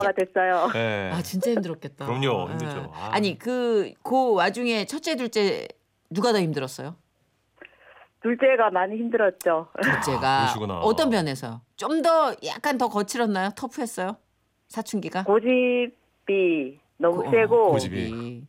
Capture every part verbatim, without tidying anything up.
가 됐어요. 네. 아 진짜 힘들었겠다. 그럼요. 예. 힘들죠. 아. 아니 그, 그 와중에 첫째 둘째 누가 더 힘들었어요? 둘째가 많이 힘들었죠. 둘째가 그러시구나. 어떤 면에서요? 좀 더 약간 더 거칠었나요? 터프했어요? 사춘기가? 고집이 너무 고- 세고 어, 고집이.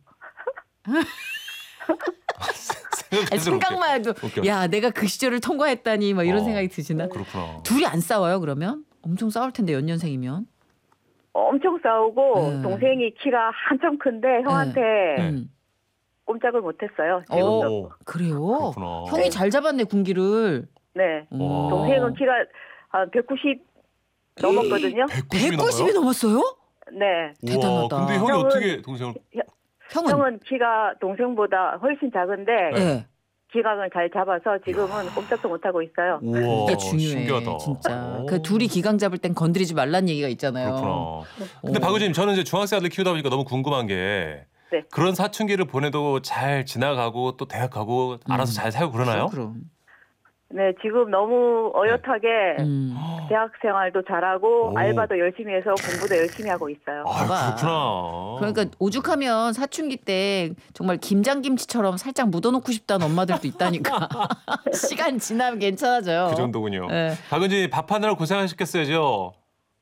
아니, 생각만 해도 웃겨. 야 내가 그 시절을 통과했다니 막 이런 어. 생각이 드시나? 그렇구나. 둘이 안 싸워요 그러면? 엄청 싸울 텐데 연년생이면. 엄청 싸우고 음. 동생이 키가 한참 큰데 형한테 음. 꼼짝을 못했어요. 어. 지금도. 오, 그래요? 그렇구나. 형이 잘 잡았네 군기를. 네. 음. 동생은 키가 한 백구십 넘었거든요. 백구십이 백구십이 넘었어요? 네. 우와, 대단하다. 근데 형이 형은- 어떻게 동생을? 형은? 형은 키가 동생보다 훨씬 작은데 네. 기강을 잘 잡아서 지금은 꼼짝도 못하고 있어요. 우와, 이게 중요해 신기하다. 진짜. 오. 그 둘이 기강 잡을 땐 건드리지 말란 얘기가 있잖아요. 그렇구나. 근데 오. 박은주님, 저는 이제 중학생 아들 키우다 보니까 너무 궁금한 게 네. 그런 사춘기를 보내도 잘 지나가고 또 대학 가고 알아서 잘 살고 그러나요? 그럼. 네, 지금 너무 어엿하게 음. 대학 생활도 잘하고 오. 알바도 열심히 해서 공부도 열심히 하고 있어요. 아, 봐봐. 그렇구나. 그러니까 오죽하면 사춘기 때 정말 김장김치처럼 살짝 묻어놓고 싶다는 엄마들도 있다니까. 시간 지나면 괜찮아져요. 그 정도군요. 네. 박은주님, 밥하느라 고생하셨겠어요.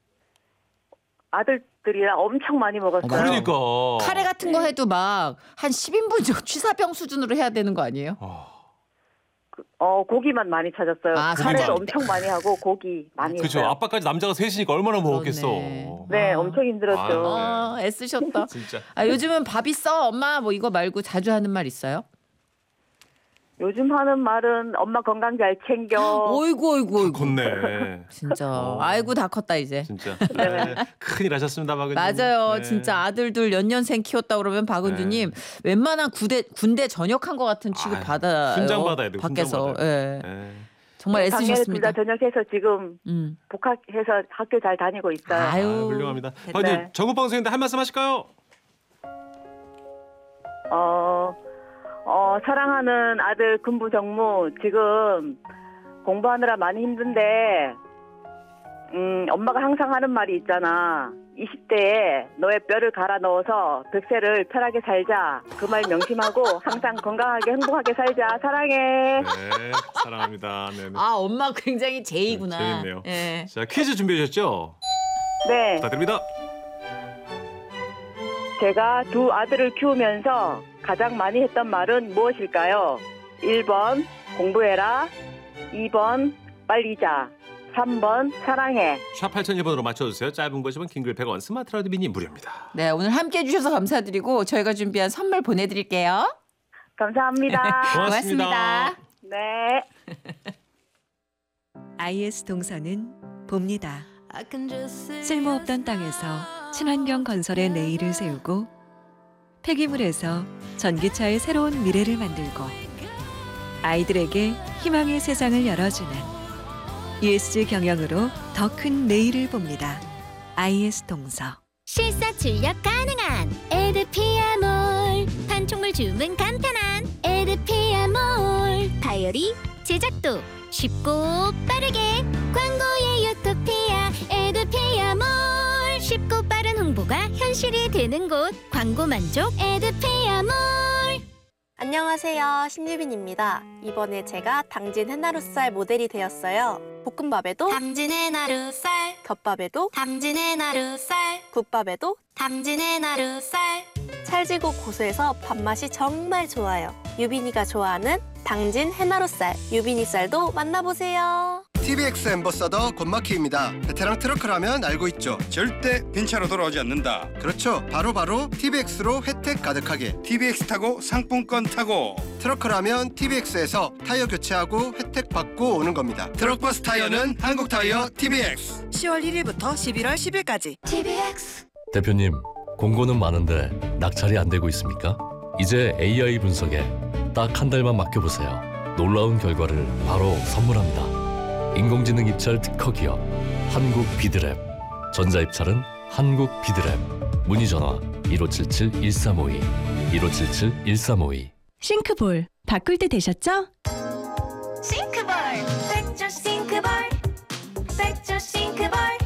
아들들이랑 엄청 많이 먹었어요. 그러니까. 카레 같은 거 해도 막 한 십 인분 취사병 수준으로 해야 되는 거 아니에요? 아, 어, 고기만 많이 찾았어요. 아, 카레도 살짝- 엄청 많이 하고 고기 많이 그렇죠. 했어요. 아빠까지 남자가 셋이니까 얼마나 먹었겠어. 그렇네. 네, 아. 엄청 힘들었죠. 아, 아, 애쓰셨다. 진짜. 아, 요즘은 밥 있어 엄마 뭐 이거 말고 자주 하는 말 있어요? 요즘 하는 말은 엄마 건강 잘 챙겨. 어이구 어이구 어이구. 컸네. 진짜. 어. 아이고 다 컸다 이제. 진짜. 네. 큰일 하셨습니다, 박은주. 맞아요. 네. 진짜 아들들 연년생 키웠다 그러면 박은주님 웬만한 군대 군대 전역한 것 같은 취급 아유, 받아요. 훈장 받아야 돼요, 밖에서. 훈장 받아요. 예. 네. 정말 작년에 둘 애쓰셨습니다. 다 전역해서 지금 음. 복학해서 학교 잘 다니고 있어요. 아유, 아, 훌륭합니다. 됐다. 박은주, 네. 전국 방송인데 한 말씀 하실까요? 어, 어, 사랑하는 아들 군부 정무 지금 공부하느라 많이 힘든데 음, 엄마가 항상 하는 말이 있잖아. 이십 대에 너의 뼈를 갈아 넣어서 백 세를 편하게 살자. 그 말 명심하고 항상 건강하게 행복하게 살자. 사랑해. 네, 사랑합니다. 네, 네. 아 엄마 굉장히 제이구나. 네, 재밌네요. 예. 자, 퀴즈 준비해 주셨죠? 네, 부탁드립니다. 제가 두 아들을 키우면서 가장 많이 했던 말은 무엇일까요? 일 번 공부해라. 이 번 빨리 자. 삼 번 사랑해. 샵 팔공공일 번으로 맞춰주세요. 짧은 것이면 긴글 백 원, 스마트 라디오 미니 무료입니다. 네 오늘 함께해 주셔서 감사드리고 저희가 준비한 선물 보내드릴게요. 감사합니다. 고맙습니다. 네. 아이에스 동서는 봅니다. 쓸모없던 땅에서 친환경 건설의 내일을 세우고 폐기물에서 전기차의 새로운 미래를 만들고 아이들에게 희망의 세상을 열어주는 이에스지 경영으로 더 큰 내일을 봅니다. 아이에스 동서. 실사 출력 가능한 에드피아몰, 판촉물 주문 간편한 에드피아몰, 다이어리 제작도 쉽고 빠르게 광고의 유토피아 에드피아몰, 쉽고 빠른 홍보가 현실이 되는 곳 광고 만족 에드피아몰. 안녕하세요, 신유빈입니다. 이번에 제가 당진 해나루살 모델이 되었어요. 볶음밥에도 당진의 나루살, 덮밥에도 당진의 나루살, 국밥에도 당진의 나루살. 찰지고 고소해서 밥맛이 정말 좋아요. 유빈이가 좋아하는 당진 해나루살, 유빈이쌀도 만나보세요. 티비엑스 앰버서더 권마키입니다. 베테랑 트러커라면 알고 있죠. 절대 빈차로 돌아오지 않는다. 그렇죠. 바로바로 티비엑스로 혜택 가득하게. 티비엑스 타고 상품권 타고. 트러커라면 티비엑스에서 타이어 교체하고 혜택 받고 오는 겁니다. 트럭버스 타이어는 한국타이어 티비엑스. 시월 일일부터 십일월 십일까지. 티비엑스. 대표님, 공고는 많은데 낙찰이 안 되고 있습니까? 이제 에이아이 분석에 딱 한 달만 맡겨보세요. 놀라운 결과를 바로 선물합니다. 인공지능 입찰 특허 기업 한국 비드랩. 전자입찰은 한국 비드랩. 문의 전화 일오칠칠 일삼오이 일오칠칠 일삼오이. 싱크볼 바꿀 때 되셨죠? 싱크볼, 백조 싱크볼, 백조 싱크볼.